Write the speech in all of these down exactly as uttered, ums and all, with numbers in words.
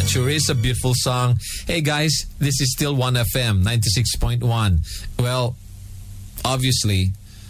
That sure is a beautiful song. Hey guys, this is still one F M, ninety-six point one. Well, obviously.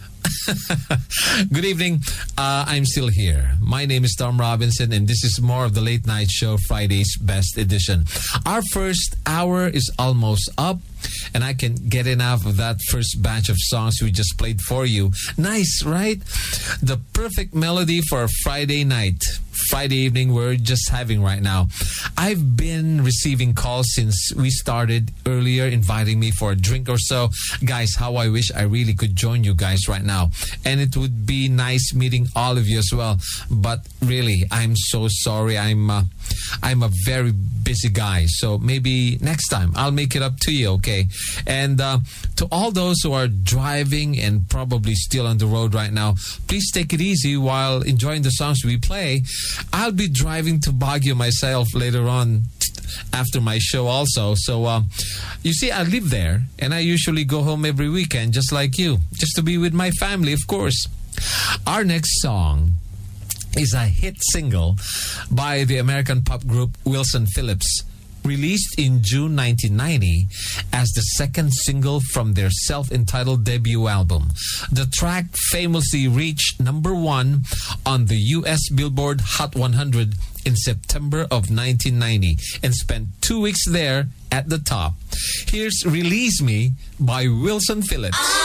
Good evening. Uh, I'm still here. My name is Tom Robinson, and this is more of the Late Night Show, Friday's Best Edition. Our first hour is almost up, and I can get enough of that first batch of songs we just played for you. Nice, right? The perfect melody for a Friday night, Friday evening we're just having right now. I've been receiving calls since we started earlier, inviting me for a drink or so. Guys, how I wish I really could join you guys right now. And it would be nice meeting all of you as well. But really, I'm so sorry. I'm uh, I'm a very busy guy. So maybe next time I'll make it up to you, okay? And uh, to all those who are driving and probably still on the road right now, please take it easy while enjoying the songs we play. I'll be driving to Baguio myself later on after my show also. So, uh, you see, I live there, and I usually go home every weekend, just like you, just to be with my family, of course. Our next song is a hit single by the American pop group Wilson Phillips, released in June nineteen ninety as the second single from their self-entitled debut album. The track famously reached number one on the U S Billboard Hot one hundred in September of nineteen ninety and spent two weeks there at the top. Here's Release Me by Wilson Phillips.